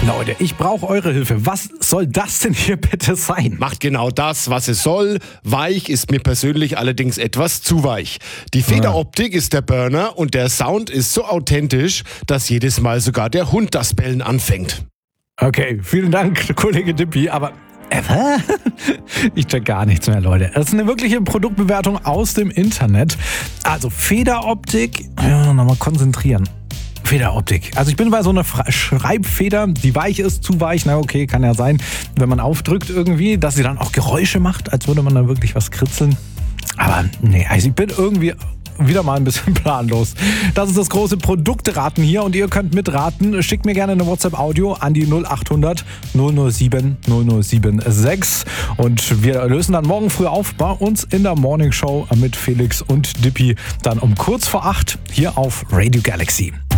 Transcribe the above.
Leute, ich brauche eure Hilfe. Was soll das denn hier bitte sein? Macht genau das, was es soll. Weich ist mir persönlich allerdings etwas zu weich. Die Federoptik ist der Burner und der Sound ist so authentisch, dass jedes Mal sogar der Hund das Bellen anfängt. Okay, vielen Dank, Kollege Dippi, aber... Ich check gar nichts mehr, Leute. Das ist eine wirkliche Produktbewertung aus dem Internet. Also Federoptik, ja, nochmal konzentrieren. Federoptik. Also ich bin bei so einer Schreibfeder, die weich ist, zu weich. Na okay, kann ja sein, wenn man aufdrückt irgendwie, dass sie dann auch Geräusche macht, als würde man da wirklich was kritzeln. Aber nee, also ich bin irgendwie wieder mal ein bisschen planlos. Das ist das große Produktraten hier und ihr könnt mitraten. Schickt mir gerne eine WhatsApp-Audio an die 0800 007 0076 und wir lösen dann morgen früh auf bei uns in der Morning Show mit Felix und Dippi dann um kurz vor 8 hier auf Radio Galaxy.